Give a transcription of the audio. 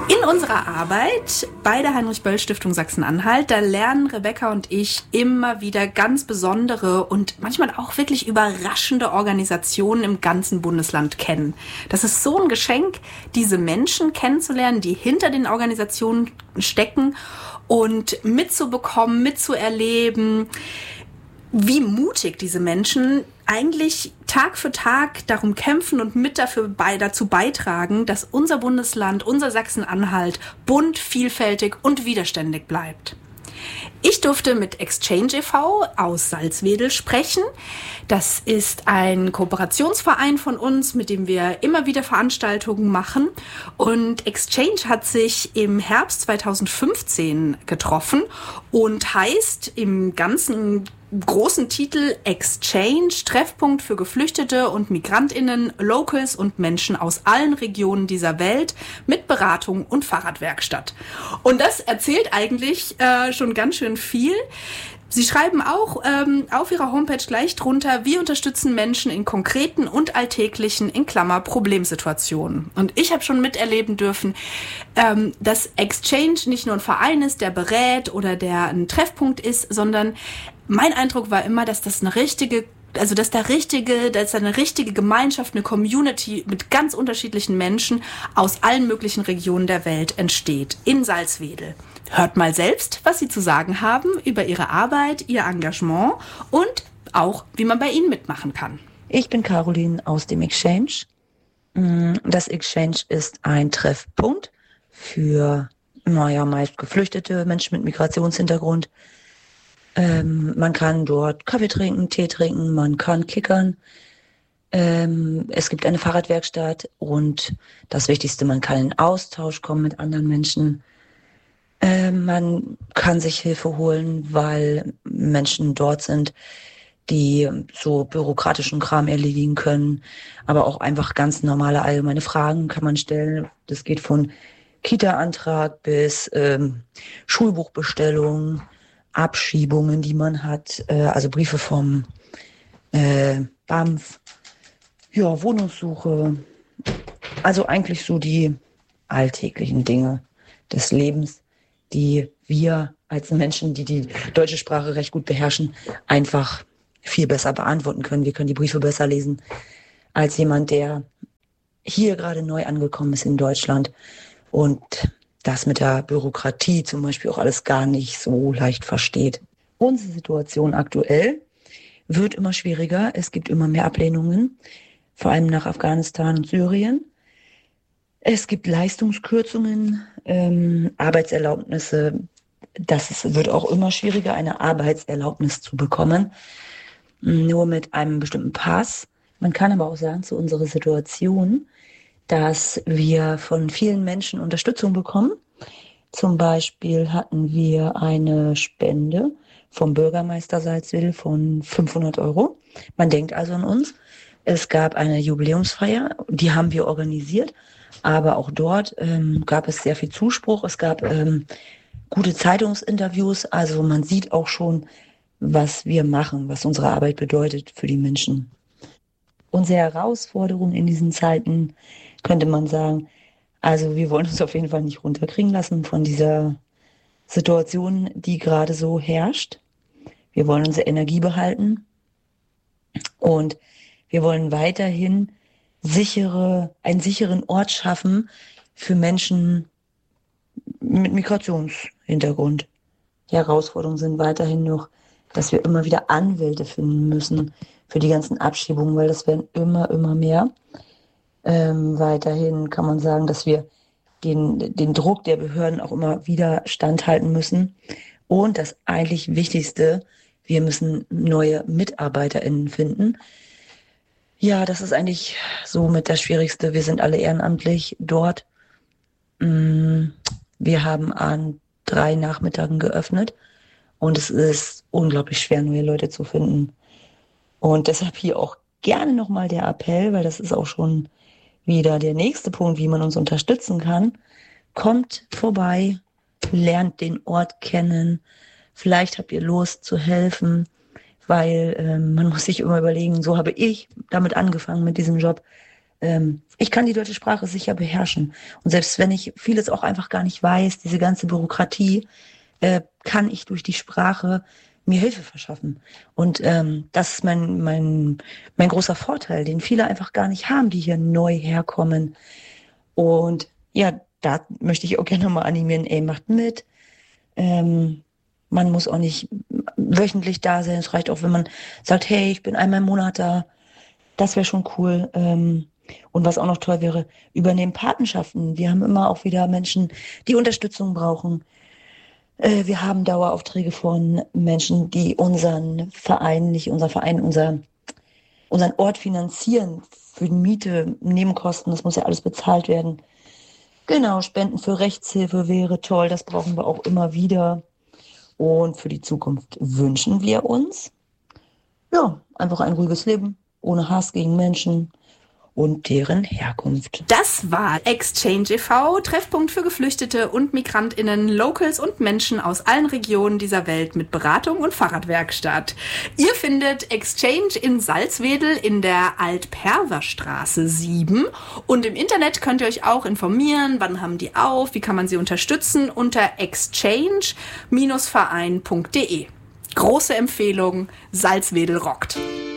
In unserer Arbeit bei der Heinrich-Böll-Stiftung Sachsen-Anhalt, da lernen Rebecca und ich immer wieder ganz besondere und manchmal auch wirklich überraschende Organisationen im ganzen Bundesland kennen. Das ist so ein Geschenk, diese Menschen kennenzulernen, die hinter den Organisationen stecken und mitzubekommen, mitzuerleben, wie mutig diese Menschen eigentlich Tag für Tag darum kämpfen und mit dazu beitragen, dass unser Bundesland, unser Sachsen-Anhalt bunt, vielfältig und widerständig bleibt. Ich durfte mit Exchange e.V. aus Salzwedel sprechen. Das ist ein Kooperationsverein von uns, mit dem wir immer wieder Veranstaltungen machen. Und Exchange hat sich im Herbst 2015 getroffen und heißt im ganzen großen Titel Exchange, Treffpunkt für Geflüchtete und MigrantInnen, Locals und Menschen aus allen Regionen dieser Welt mit Beratung und Fahrradwerkstatt. Und das erzählt eigentlich schon ganz schön viel. Sie schreiben auch auf ihrer Homepage gleich drunter, wir unterstützen Menschen in konkreten und alltäglichen, in Klammer, Problemsituationen. Und ich habe schon miterleben dürfen, dass Exchange nicht nur ein Verein ist, der berät oder der ein Treffpunkt ist, sondern mein Eindruck war immer, dass das eine richtige Gemeinschaft, eine Community mit ganz unterschiedlichen Menschen aus allen möglichen Regionen der Welt entsteht. In Salzwedel. Hört mal selbst, was sie zu sagen haben über ihre Arbeit, ihr Engagement und auch, wie man bei ihnen mitmachen kann. Ich bin Caroline aus dem Exchange. Das Exchange ist ein Treffpunkt für, meist Geflüchtete, Menschen mit Migrationshintergrund. Man kann dort Kaffee trinken, Tee trinken, man kann kickern. Es gibt eine Fahrradwerkstatt und das Wichtigste, man kann in Austausch kommen mit anderen Menschen. Man kann sich Hilfe holen, weil Menschen dort sind, die so bürokratischen Kram erledigen können, aber auch einfach ganz normale allgemeine Fragen kann man stellen. Das geht von Kita-Antrag bis Schulbuchbestellung, Abschiebungen, die man hat, also Briefe vom BAMF, ja, Wohnungssuche, also eigentlich so die alltäglichen Dinge des Lebens, die wir als Menschen, die die deutsche Sprache recht gut beherrschen, einfach viel besser beantworten können. Wir können die Briefe besser lesen als jemand, der hier gerade neu angekommen ist in Deutschland und das mit der Bürokratie zum Beispiel auch alles gar nicht so leicht versteht. Unsere Situation aktuell wird immer schwieriger. Es gibt immer mehr Ablehnungen, vor allem nach Afghanistan und Syrien. Es gibt Leistungskürzungen, Arbeitserlaubnisse. Wird auch immer schwieriger, eine Arbeitserlaubnis zu bekommen, nur mit einem bestimmten Pass. Man kann aber auch sagen, zu unserer Situation, dass wir von vielen Menschen Unterstützung bekommen. Zum Beispiel hatten wir eine Spende vom Bürgermeister Salzwedel von 500 €. Man denkt also an uns. Es gab eine Jubiläumsfeier, die haben wir organisiert, aber auch dort gab es sehr viel Zuspruch. Es gab gute Zeitungsinterviews, also man sieht auch schon, was wir machen, was unsere Arbeit bedeutet für die Menschen. Unsere Herausforderung in diesen Zeiten, könnte man sagen, also wir wollen uns auf jeden Fall nicht runterkriegen lassen von dieser Situation, die gerade so herrscht. Wir wollen unsere Energie behalten und wir wollen weiterhin einen sicheren Ort schaffen für Menschen mit Migrationshintergrund. Die Herausforderungen sind weiterhin noch, dass wir immer wieder Anwälte finden müssen für die ganzen Abschiebungen, weil das werden immer mehr. Weiterhin kann man sagen, dass wir den Druck der Behörden auch immer wieder standhalten müssen. Und das eigentlich Wichtigste, wir müssen neue MitarbeiterInnen finden. Ja, das ist eigentlich somit das Schwierigste. Wir sind alle ehrenamtlich dort. Wir haben an 3 Nachmittagen geöffnet und es ist unglaublich schwer, neue Leute zu finden. Und deshalb hier auch gerne nochmal der Appell, weil das ist auch schon wieder der nächste Punkt, wie man uns unterstützen kann. Kommt vorbei, lernt den Ort kennen. Vielleicht habt ihr Lust zu helfen, weil man muss sich immer überlegen, so habe ich damit angefangen mit diesem Job. Ich kann die deutsche Sprache sicher beherrschen. Und selbst wenn ich vieles auch einfach gar nicht weiß, diese ganze Bürokratie, kann ich durch die Sprache mir Hilfe verschaffen. Und das ist mein großer Vorteil, den viele einfach gar nicht haben, die hier neu herkommen. Und ja, da möchte ich auch gerne mal animieren, macht mit. Man muss auch nicht wöchentlich da sein. Es reicht auch, wenn man sagt, hey, ich bin einmal im Monat da. Das wäre schon cool. Und was auch noch toll wäre, übernehmen Patenschaften. Wir haben immer auch wieder Menschen, die Unterstützung brauchen. Wir haben Daueraufträge von Menschen, die unseren Ort finanzieren für die Miete, Nebenkosten. Das muss ja alles bezahlt werden. Genau, Spenden für Rechtshilfe wäre toll. Das brauchen wir auch immer wieder. Und für die Zukunft wünschen wir uns, ja, einfach ein ruhiges Leben, ohne Hass gegen Menschen und deren Herkunft. Das war Exchange e.V., Treffpunkt für Geflüchtete und MigrantInnen, Locals und Menschen aus allen Regionen dieser Welt mit Beratung und Fahrradwerkstatt. Ihr findet Exchange in Salzwedel in der Alt-Perver-Straße 7 und im Internet könnt ihr euch auch informieren, wann haben die auf, wie kann man sie unterstützen, unter exchange-verein.de. Große Empfehlung, Salzwedel rockt.